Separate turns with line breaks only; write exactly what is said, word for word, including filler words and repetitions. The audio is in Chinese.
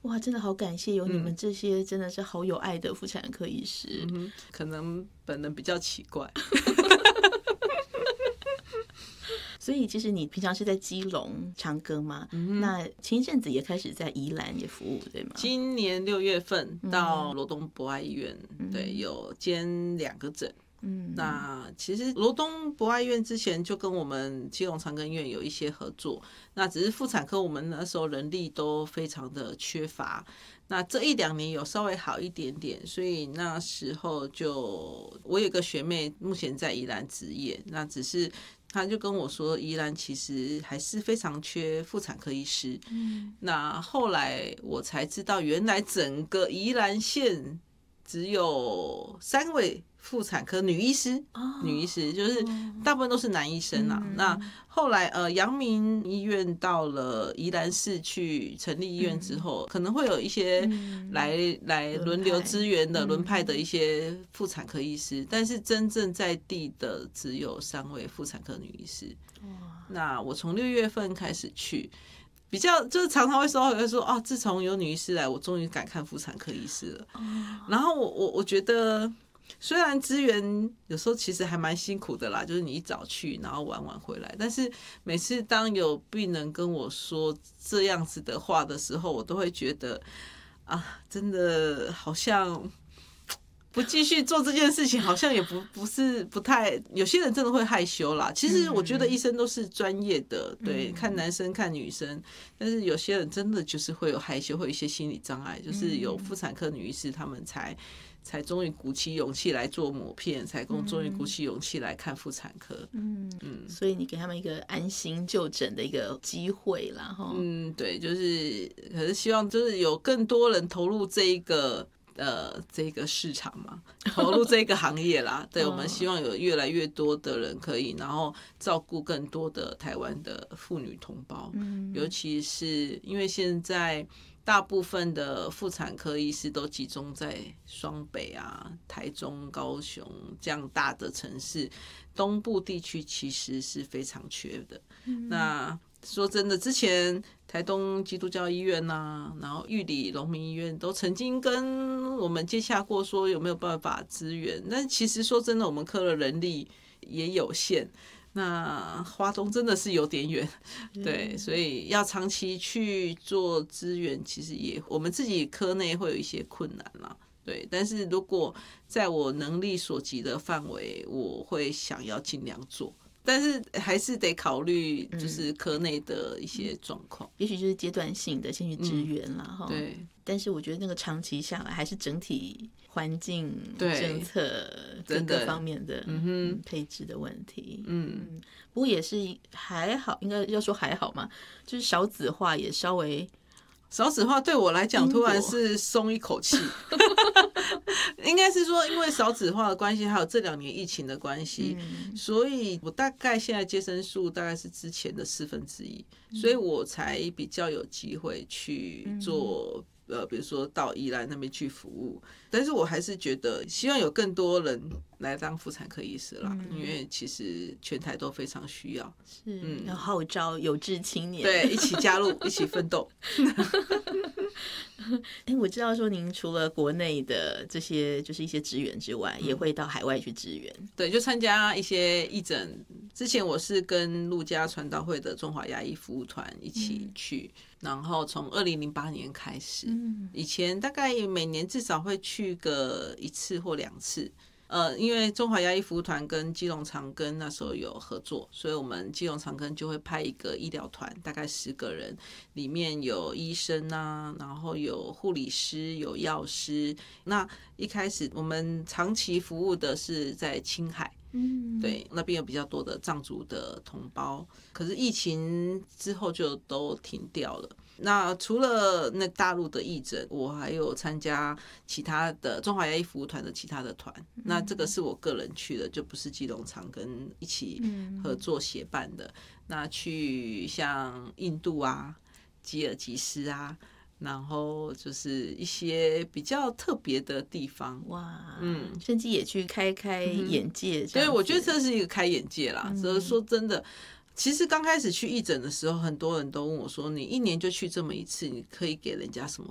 哇，真的好感谢有你们这些真的是好有爱的妇产科医师。
嗯，可能本人比较奇怪。
所以其实你平常是在基隆长庚吗？嗯、那前一阵子也开始在宜兰也服务，对吗？
今年六月份到罗东博爱医院，嗯、对，有兼两个诊。嗯，那其实罗东博爱医院之前就跟我们基隆长庚医院有一些合作，那只是妇产科我们那时候人力都非常的缺乏，那这一两年有稍微好一点点，所以那时候就我有个学妹目前在宜兰执业，那只是他就跟我说，宜兰其实还是非常缺妇产科医师。嗯，那后来我才知道，原来整个宜兰县只有三位妇产科女医师，哦、女医师就是大部分都是男医生啊。嗯、那后来呃，阳明医院到了宜兰市去成立医院之后，嗯、可能会有一些来、嗯、来轮流支援的轮派的一些妇产科医师，嗯、但是真正在地的只有三位妇产科女医师。那我从六月份开始去。比较就是常常会收到有人说哦，自从有女医师来，我终于敢看妇产科医师了。Oh. 然后我我我觉得，虽然资源有时候其实还蛮辛苦的啦，就是你一早去，然后晚晚回来。但是每次当有病人跟我说这样子的话的时候，我都会觉得啊，真的好像。不继续做这件事情，好像也不不是不太，有些人真的会害羞啦。其实我觉得医生都是专业的，嗯、对，看男生看女生，但是有些人真的就是会有害羞，会有一些心理障碍，就是有妇产科女医师，他们才才终于鼓起勇气来做抹片，才终于鼓起勇气来看妇产科。嗯
嗯，所以你给他们一个安心就诊的一个机会啦，哈。
嗯，对，就是可是希望就是有更多人投入这一个。呃，这个市场嘛，投入这个行业啦，对，我们希望有越来越多的人可以，然后照顾更多的台湾的妇女同胞，嗯、尤其是因为现在大部分的妇产科医师都集中在双北啊、台中、高雄这样大的城市，东部地区其实是非常缺的。嗯、那说真的，之前台东基督教医院啊，然后玉里荣民医院都曾经跟我们接洽过，说有没有办法支援。但其实说真的，我们科的人力也有限，那花东真的是有点远，对，所以要长期去做支援，其实也我们自己科内会有一些困难啦。对，但是如果在我能力所及的范围，我会想要尽量做。但是还是得考虑，就是科内的一些状况、嗯，
也许就是阶段性的先去支援啦，哈、嗯。
对。
但是我觉得那个长期下来，还是整体环境政策各个方面的嗯配置的问题。嗯, 嗯，不过也是还好，应该要说还好嘛，就是少子化也稍微。
少子化对我来讲突然是松一口气，应该是说因为少子化的关系，还有这两年疫情的关系，嗯、所以我大概现在接生数大概是之前的四分之一，所以我才比较有机会去做。呃，比如说到宜兰那边去服务，但是我还是觉得希望有更多人来当妇产科医师啦，嗯、因为其实全台都非常需要，
是，嗯，要号召有志青年，
对，一起加入，一起奋斗。
哎，我知道说您除了国内的这些就是一些支援之外，嗯、也会到海外去支援，
对，就参加一些义诊。之前我是跟陆家传道会的中华牙医服务团一起去。嗯，然后从二零零八年开始，嗯、以前大概每年至少会去个一次或两次。呃，因为中华牙医服务团跟基隆长庚那时候有合作，所以我们基隆长庚就会派一个医疗团，大概十个人，里面有医生啊，然后有护理师，有药师。那一开始我们长期服务的是在青海。嗯，对，那边有比较多的藏族的同胞，可是疫情之后就都停掉了。那除了那大陆的义诊，我还有参加其他的中华牙医服务团的其他的团，嗯、那这个是我个人去的，就不是基隆长庚一起合作协办的。嗯、那去像印度啊、吉尔吉斯啊。然后就是一些比较特别的地方，
哇，嗯，甚至也去开开眼界，
所以我觉得这是一个开眼界啦。所以、嗯、说真的，其实刚开始去义诊的时候，很多人都问我说：“你一年就去这么一次，你可以给人家什么